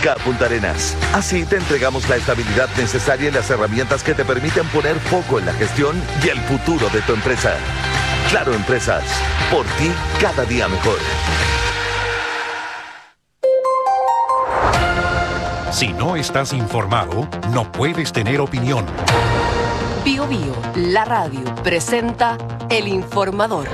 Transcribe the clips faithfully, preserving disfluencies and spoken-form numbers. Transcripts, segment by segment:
Llega a Punta Arenas. Así te entregamos la estabilidad necesaria y las herramientas que te permiten poner foco en la gestión y el futuro de tu empresa. Claro Empresas, por ti cada día mejor. Si no estás informado, no puedes tener opinión. Bio Bio, la radio, presenta El Informador.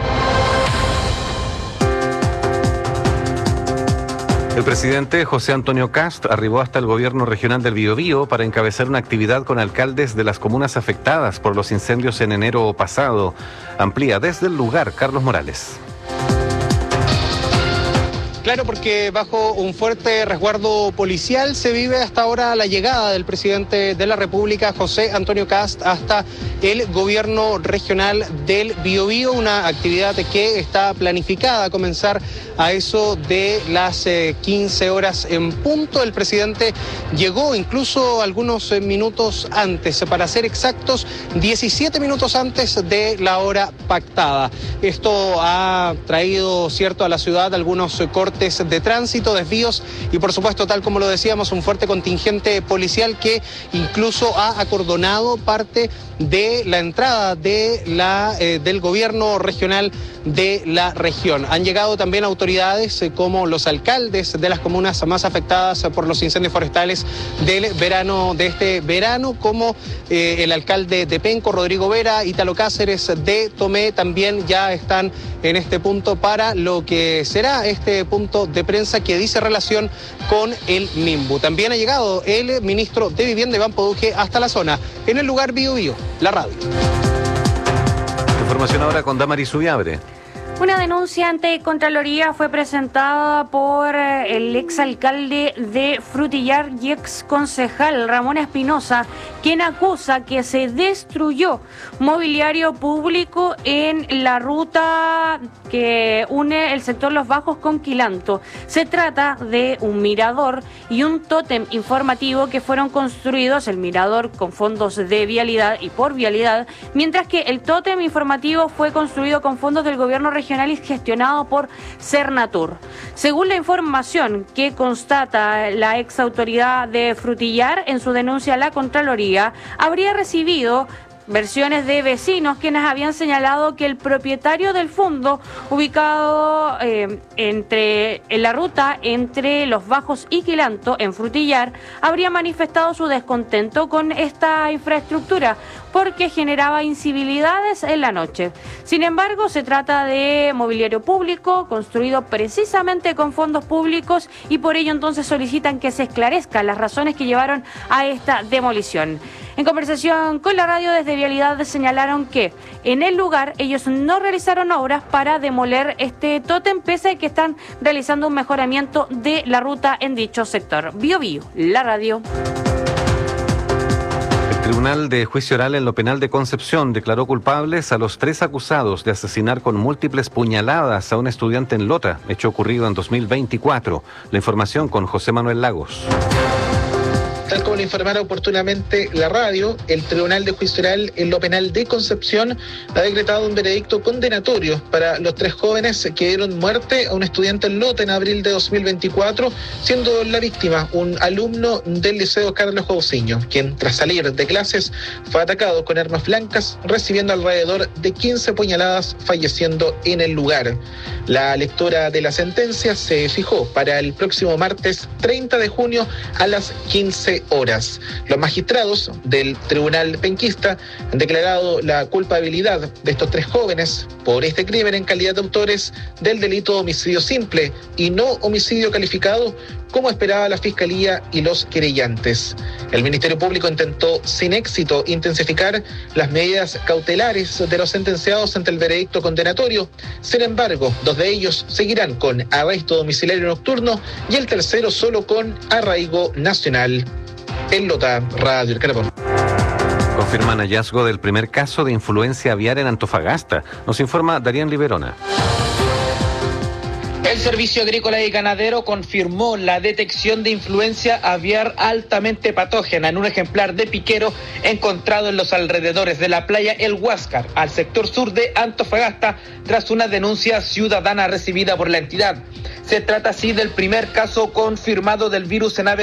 El presidente José Antonio Kast arribó hasta el gobierno regional del Biobío para encabezar una actividad con alcaldes de las comunas afectadas por los incendios en enero pasado. Amplía desde el lugar Carlos Morales. Claro, porque bajo un fuerte resguardo policial se vive hasta ahora la llegada del presidente de la República, José Antonio Kast, hasta el gobierno regional del Biobío, una actividad que está planificada a comenzar a eso de las eh, quince horas en punto. El presidente llegó incluso algunos eh, minutos antes, para ser exactos, diecisiete minutos antes de la hora pactada. Esto ha traído, cierto, a la ciudad algunos eh, cortes de tránsito, desvíos y, por supuesto, tal como lo decíamos, un fuerte contingente policial que incluso ha acordonado parte de la entrada de la, eh, del gobierno regional de la región. Han llegado también autoridades eh, como los alcaldes de las comunas más afectadas por los incendios forestales del verano, de este verano, como eh, el alcalde de Penco, Rodrigo Vera, Ítalo Cáceres de Tomé, también ya están en este punto para lo que será este punto de prensa que dice relación con el Minbu. También ha llegado el ministro de Vivienda, Iván Poduje, hasta la zona, en el lugar Bio Bio, la radio. Información ahora con Damaris Subiabre. Una denuncia ante Contraloría fue presentada por el exalcalde de Frutillar y exconcejal Ramón Espinosa, quien acusa que se destruyó mobiliario público en la ruta que une el sector Los Bajos con Quilanto. Se trata de un mirador y un tótem informativo que fueron construidos, el mirador con fondos de vialidad y por vialidad, mientras que el tótem informativo fue construido con fondos del gobierno regional y gestionado por Cernatur. Según la información que constata la ex autoridad de Frutillar en su denuncia a la Contraloría, habría recibido versiones de vecinos quienes habían señalado que el propietario del fondo, ubicado eh, entre en la ruta entre Los Bajos y Quilanto, en Frutillar, habría manifestado su descontento con esta infraestructura porque generaba incivilidades en la noche. Sin embargo, se trata de mobiliario público construido precisamente con fondos públicos y por ello entonces solicitan que se esclarezcan las razones que llevaron a esta demolición. En conversación con la radio desde Vialidad señalaron que en el lugar ellos no realizaron obras para demoler este tótem, pese a que están realizando un mejoramiento de la ruta en dicho sector. Bio Bio, la radio. El Tribunal de Juicio Oral en lo Penal de Concepción declaró culpables a los tres acusados de asesinar con múltiples puñaladas a un estudiante en Lota, hecho ocurrido en dos mil veinticuatro. La información con José Manuel Lagos. Tal como lo informara oportunamente la radio, el Tribunal de Juicio Oral en lo Penal de Concepción ha decretado un veredicto condenatorio para los tres jóvenes que dieron muerte a un estudiante en Lota en abril de dos mil veinticuatro, siendo la víctima un alumno del Liceo Carlos Cousiño, quien tras salir de clases fue atacado con armas blancas, recibiendo alrededor de quince puñaladas, falleciendo en el lugar. La lectura de la sentencia se fijó para el próximo martes treinta de junio a las quince horas. Los magistrados del Tribunal Penquista han declarado la culpabilidad de estos tres jóvenes por este crimen en calidad de autores del delito de homicidio simple y no homicidio calificado, como esperaba la Fiscalía y los querellantes. El Ministerio Público intentó sin éxito intensificar las medidas cautelares de los sentenciados ante el veredicto condenatorio. Sin embargo, dos de ellos seguirán con arresto domiciliario nocturno y el tercero solo con arraigo nacional. En Lota, Radio El Caracol. Confirman hallazgo del primer caso de influencia aviar en Antofagasta. Nos informa Darían Liberona. El Servicio Agrícola y Ganadero confirmó la detección de influencia aviar altamente patógena en un ejemplar de piquero encontrado en los alrededores de la playa El Huáscar, al sector sur de Antofagasta, tras una denuncia ciudadana recibida por la entidad. Se trata así del primer caso confirmado del virus en aves